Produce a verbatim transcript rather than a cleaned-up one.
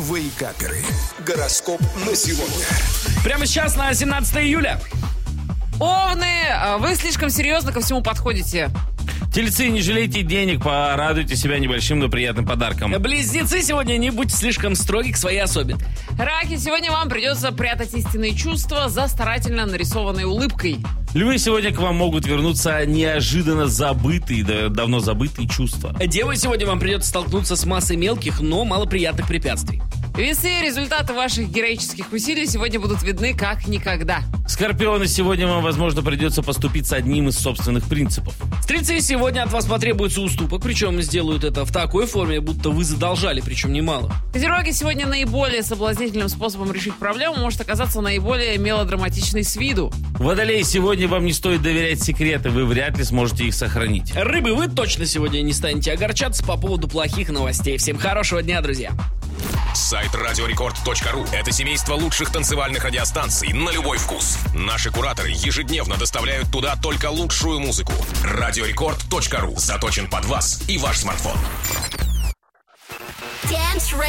Вейкаперы. Гороскоп на сегодня. Прямо сейчас на семнадцатое июля. Овны, вы слишком серьезно ко всему подходите. Тельцы, не жалейте денег, порадуйте себя небольшим, но приятным подарком. Близнецы, сегодня не будьте слишком строги к своей особе. Раки, сегодня вам придется прятать истинные чувства за старательно нарисованной улыбкой. Львы, сегодня к вам могут вернуться неожиданно забытые, да, давно забытые чувства. Девы, сегодня вам придется столкнуться с массой мелких, но малоприятных препятствий. Весы, результаты ваших героических усилий сегодня будут видны как никогда. Скорпионы, сегодня вам, возможно, придется поступиться одним из собственных принципов. Стрельцы, сегодня от вас потребуется уступок, причем сделают это в такой форме, будто вы задолжали, причем немало. Козероги, сегодня наиболее соблазнительным способом решить проблему может оказаться наиболее мелодраматичный с виду. Водолей, сегодня вам не стоит доверять секреты, вы вряд ли сможете их сохранить. Рыбы, вы точно сегодня не станете огорчаться по поводу плохих новостей. Всем хорошего дня, друзья. Сайт радиорекорд точка ру – это семейство лучших танцевальных радиостанций на любой вкус. Наши кураторы ежедневно доставляют туда только лучшую музыку. радиорекорд точка ру заточен под вас и ваш смартфон.